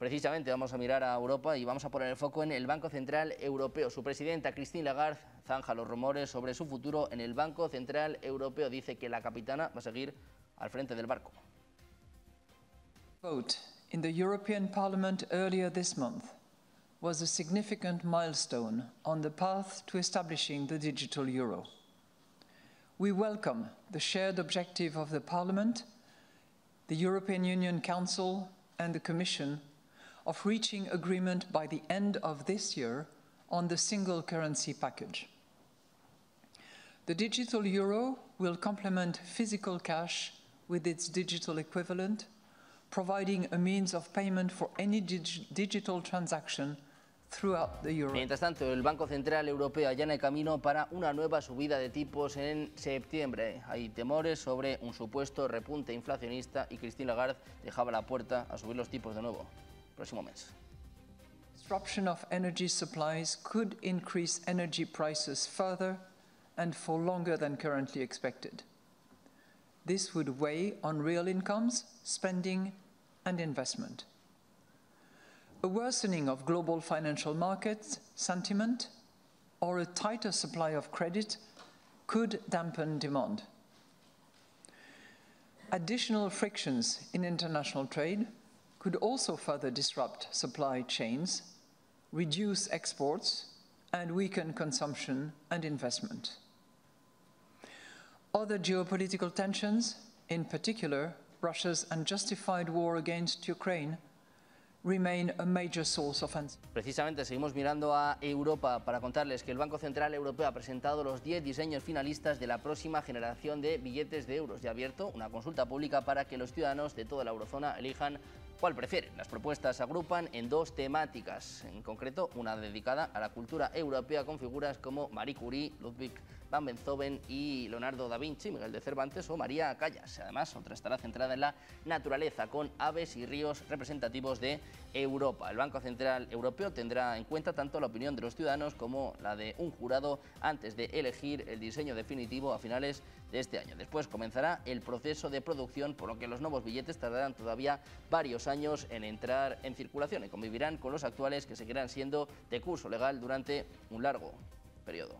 Precisamente vamos a mirar a Europa y vamos a poner el foco en el Banco Central Europeo. Su presidenta, Christine Lagarde, zanja los rumores sobre su futuro en el Banco Central Europeo. Dice que la capitana va a seguir al frente del barco. Vote in the European Parliament earlier this month was a significant milestone on the path to establishing the digital euro. We welcome the shared objective of the Parliament, the European Union Council and the Commission of reaching agreement by the end of this year on the single currency package. The digital euro will complement physical cash with its digital equivalent, providing a means of payment for any digital transaction throughout the euro. Mientras tanto, el Banco Central Europeo allana el camino para una nueva subida de tipos en septiembre. Hay temores sobre un supuesto repunte inflacionista y Christine Lagarde dejaba la puerta a subir los tipos de nuevo. Próximo mes. Disruption of energy supplies could increase energy prices further and for longer than currently expected. This would weigh on real incomes, spending and investment. A worsening of global financial markets sentiment or a tighter supply of credit could dampen demand. Additional frictions in international trade could also further disrupt supply chains, reduce exports, and weaken consumption and investment. Other geopolitical tensions, in particular Russia's unjustified war against Ukraine, remain a major source of uncertainty. Precisamente seguimos mirando a Europa para contarles que el Banco Central Europeo ha presentado los 10 diseños finalistas de la próxima generación de billetes de euros y ha abierto una consulta pública para que los ciudadanos de toda la eurozona elijan cuál prefieren. Las propuestas se agrupan en dos temáticas, en concreto una dedicada a la cultura europea con figuras como Marie Curie, Ludwig van Beethoven y Leonardo da Vinci, Miguel de Cervantes o María Callas. Además, otra estará centrada en la naturaleza con aves y ríos representativos de Europa. El Banco Central Europeo tendrá en cuenta tanto la opinión de los ciudadanos como la de un jurado antes de elegir el diseño definitivo a finales de este año. Después comenzará el proceso de producción, por lo que los nuevos billetes tardarán todavía varios años en entrar en circulación y convivirán con los actuales que seguirán siendo de curso legal durante un largo periodo.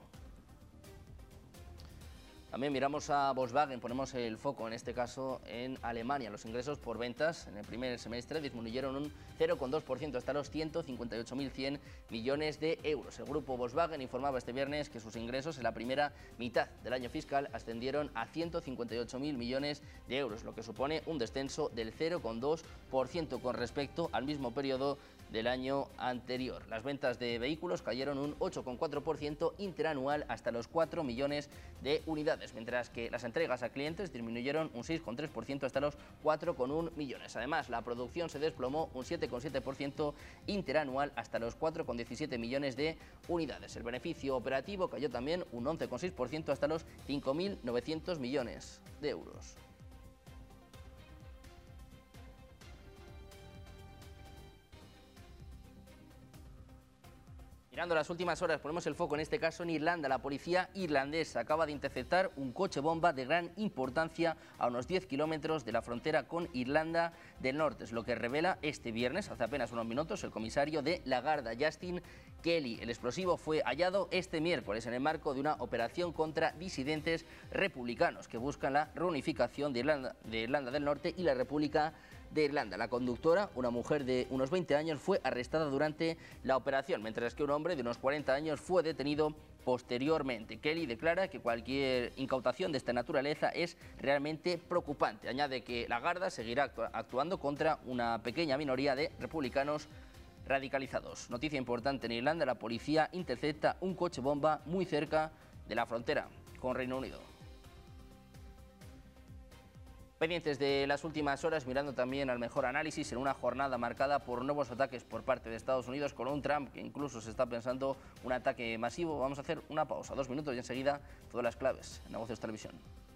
También miramos a Volkswagen, ponemos el foco en este caso en Alemania. Los ingresos por ventas en el primer semestre disminuyeron un 0,2% hasta los 158.100 millones de euros. El grupo Volkswagen informaba este viernes que sus ingresos en la primera mitad del año fiscal ascendieron a 158.000 millones de euros, lo que supone un descenso del 0,2% con respecto al mismo periodo del año anterior. Las ventas de vehículos cayeron un 8,4% interanual hasta los 4 millones de unidades, mientras que las entregas a clientes disminuyeron un 6,3% hasta los 4,1 millones. Además, la producción se desplomó un 7,7% interanual hasta los 4,17 millones de unidades. El beneficio operativo cayó también un 11,6% hasta los 5.900 millones de euros. Mirando las últimas horas, ponemos el foco en este caso en Irlanda. La policía irlandesa acaba de interceptar un coche bomba de gran importancia a unos 10 kilómetros de la frontera con Irlanda del Norte. Es lo que revela este viernes, hace apenas unos minutos, el comisario de la Garda, Justin Kelly. El explosivo fue hallado este miércoles en el marco de una operación contra disidentes republicanos que buscan la reunificación de Irlanda del Norte y la República de Irlanda. La conductora, una mujer de unos 20 años, fue arrestada durante la operación, mientras que un hombre de unos 40 años fue detenido posteriormente. Kelly declara que cualquier incautación de esta naturaleza es realmente preocupante. Añade que la Garda seguirá actuando contra una pequeña minoría de republicanos radicalizados. Noticia importante en Irlanda: la policía intercepta un coche bomba muy cerca de la frontera con Reino Unido. Pendientes de las últimas horas, mirando también al mejor análisis en una jornada marcada por nuevos ataques por parte de Estados Unidos, con un Trump que incluso se está pensando un ataque masivo. Vamos a hacer una pausa, 2 minutos y enseguida todas las claves en Negocios Televisión.